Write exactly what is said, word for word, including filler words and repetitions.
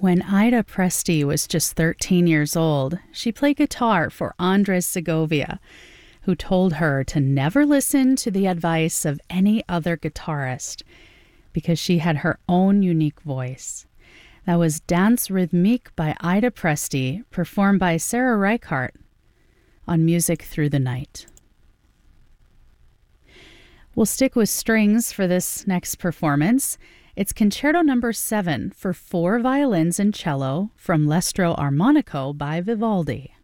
When Ida Presti was just thirteen years old, she played guitar for Andres Segovia, who told her to never listen to the advice of any other guitarist because she had her own unique voice. That was Danse Rythmique by Ida Presti, performed by Sarah Reichardt on Music Through the Night. We'll stick with strings for this next performance. It's Concerto Number seven for four violins and cello from L'Estro Armonico by Vivaldi.